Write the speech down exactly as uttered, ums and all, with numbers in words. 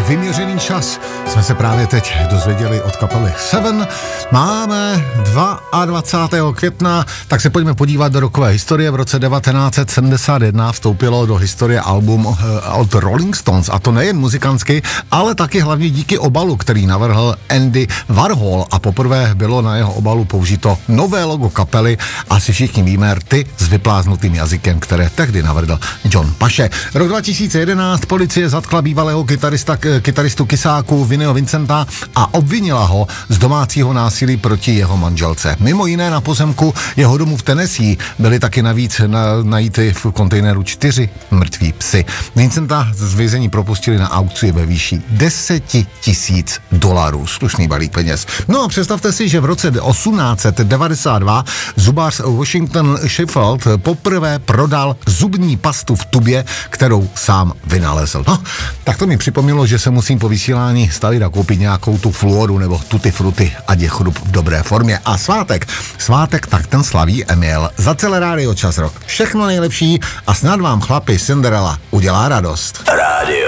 vyměřený čas jsme se právě teď dozvěděli od kapely Seven. Máme dvacátého druhého května, tak se pojďme podívat do rokové historie. V roce devatenáct set sedmdesát jedna vstoupilo do historie album od Rolling Stones, a to nejen muzikantsky, ale taky hlavně díky obalu, který navrhl Andy Warhol, a poprvé bylo na jeho obalu použito nové logo kapely, asi všichni víme, rty s vypláznutým jazykem, které tehdy navrhl John Paše. Rok dva tisíce jedenáct policie zatkla bývalého kytarista, kytaristu Kysáku Vinnyho Vincenta a obvinila ho z domácího násilí proti jeho manželce. Mimo jiné na pozemku jeho domu v Tennessee byly taky navíc na, najíty v kontejneru čtyři mrtví psy. Vincenta z vězení propustili na aukci ve výši deset tisíc dolarů. Slušný balík peněz. No a představte si, že v roce osmnáct set devadesát dva zubář Washington Sheffield poprvé prodal zubní pastu v tubě, kterou sám vynalezl. No, tak to mi připomnělo, že se musím po vysílání stavit a koupit nějakou tu fluoru nebo tutti frutti, ať je chrup v dobré formě. A svátek, svátek, tak ten slaví Emil. Za celé rádio Čas Rock. Všechno nejlepší a snad vám chlapi Cinderella udělá radost. Rádio